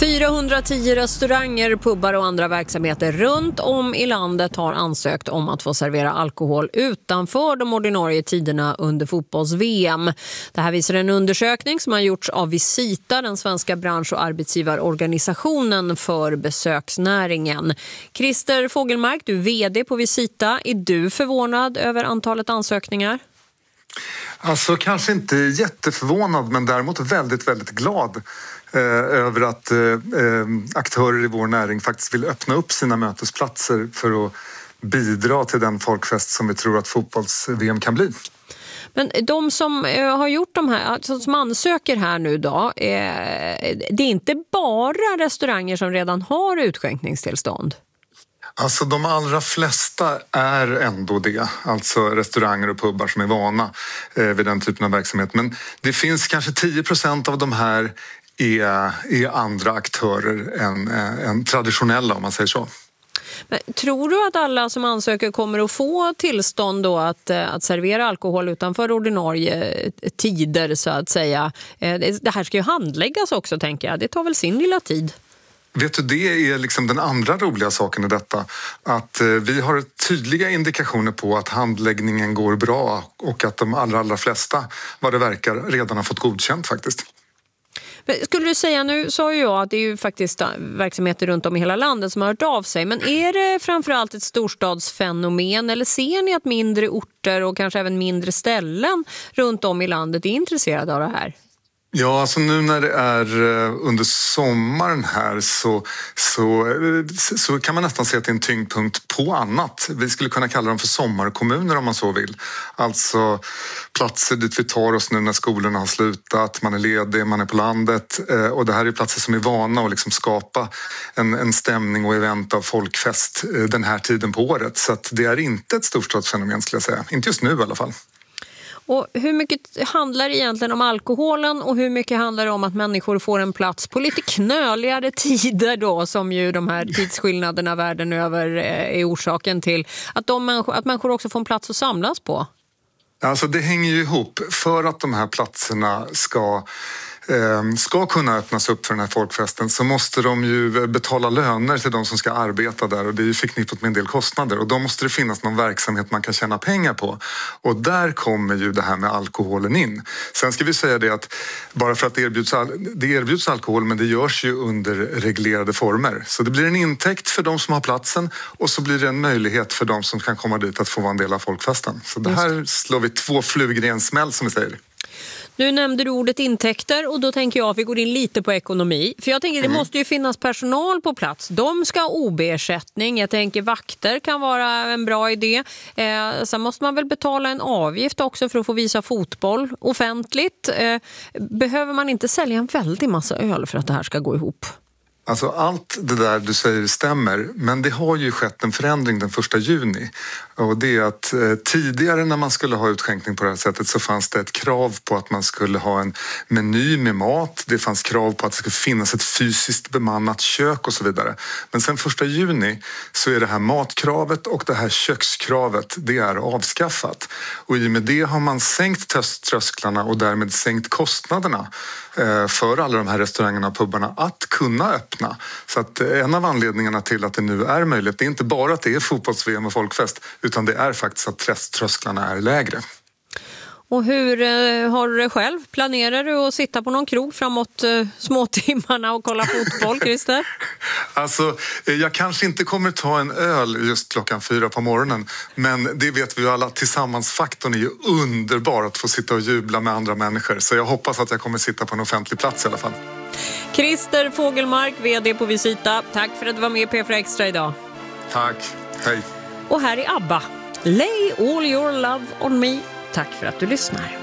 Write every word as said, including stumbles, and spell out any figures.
fyrahundratio restauranger, pubbar och andra verksamheter runt om i landet har ansökt om att få servera alkohol utanför de ordinarie tiderna under fotbolls-V M. Det här visar en undersökning som har gjorts av Visita, den svenska bransch- och arbetsgivarorganisationen för besöksnäringen. Christer Fogelmark, du är vd på Visita. Är du förvånad över antalet ansökningar? Alltså kanske inte jätteförvånad, men däremot väldigt, väldigt glad eh, över att eh, aktörer i vår näring faktiskt vill öppna upp sina mötesplatser för att bidra till den folkfest som vi tror att fotbolls-V M kan bli. Men de som eh, har gjort de här, alltså som ansöker här nu då, eh, det är inte bara restauranger som redan har utskänkningstillstånd? Alltså de allra flesta är ändå det, alltså restauranger och pubbar som är vana eh, vid den typen av verksamhet. Men det finns kanske tio procent av de här är, är andra aktörer än, äh, än traditionella, om man säger så. Men tror du att alla som ansöker kommer att få tillstånd då att, att servera alkohol utanför ordinarie tider så att säga? Det här ska ju handläggas också, tänker jag. Det tar väl sin lilla tid. Vet du, det är liksom den andra roliga saken i detta. Att vi har tydliga indikationer på att handläggningen går bra och att de allra, allra flesta, vad det verkar, redan har fått godkänt faktiskt. Skulle du säga, nu sa ju jag att det är ju faktiskt verksamheter runt om i hela landet som har hört av sig, men är det framförallt ett storstadsfenomen eller ser ni att mindre orter och kanske även mindre ställen runt om i landet är intresserade av det här? Ja, alltså nu när det är under sommaren här så, så, så kan man nästan se att det är en tyngdpunkt på annat. Vi skulle kunna kalla dem för sommarkommuner om man så vill. Alltså platser dit vi tar oss nu när skolorna har slutat, man är ledig, man är på landet. Och det här är platser som är vana att liksom skapa en, en stämning och event av folkfest den här tiden på året. Så att det är inte ett storstadsfenomen, skulle jag säga. Inte just nu i alla fall. Och hur mycket handlar det egentligen om alkoholen och hur mycket handlar det om att människor får en plats på lite knöligare tider då, som ju de här tidsskillnaderna världen över är orsaken till, att, de människor, att människor också får en plats att samlas på? Alltså det hänger ju ihop. För att de här platserna ska ska kunna öppnas upp för den här folkfesten så måste de ju betala löner till de som ska arbeta där, och det är ju förknippat med en del kostnader, och då måste det finnas någon verksamhet man kan tjäna pengar på, och där kommer ju det här med alkoholen in. Sen ska vi säga det att bara för att det erbjuds, det erbjuds alkohol, men det görs ju under reglerade former, så det blir en intäkt för de som har platsen och så blir det en möjlighet för de som kan komma dit att få vara en del av folkfesten. Så det här slår vi två flugor i en smäll, som vi säger. Nu nämnde du ordet intäkter och då tänker jag att vi går in lite på ekonomi. För jag tänker att det mm. måste ju finnas personal på plats. De ska ha O B-ersättning. Jag tänker vakter kan vara en bra idé. Eh, sen måste man väl betala en avgift också för att få visa fotboll offentligt. Eh, behöver man inte sälja en väldig massa öl för att det här ska gå ihop? Alltså allt det där du säger stämmer, men det har ju skett en förändring den första juni. Och det är att eh, tidigare när man skulle ha utskänkning på det här sättet så fanns det ett krav på att man skulle ha en meny med mat. Det fanns krav på att det skulle finnas ett fysiskt bemannat kök och så vidare. Men sen första juni så är det här matkravet och det här kökskravet, det är avskaffat. Och i och med det har man sänkt trösklarna och därmed sänkt kostnaderna eh, för alla de här restaurangerna och pubbarna att kunna öppna. Så att en av anledningarna till att det nu är möjligt, det är inte bara att det är fotbolls-V M och folkfest, utan det är faktiskt att trösklarna är lägre. Och hur eh, har du det själv? Planerar du att sitta på någon krog framåt eh, småtimmarna och kolla fotboll, Christer? Alltså, jag kanske inte kommer ta en öl just klockan fyra på morgonen, men det vet vi ju alla, tillsammansfaktorn är ju underbar att få sitta och jubla med andra människor. Så jag hoppas att jag kommer sitta på en offentlig plats i alla fall. Christer Fogelmark, vd på Visita. Tack för att du var med i P fyra Extra idag. Tack, hej. Och här är ABBA. Lay all your love on me. Tack för att du lyssnar.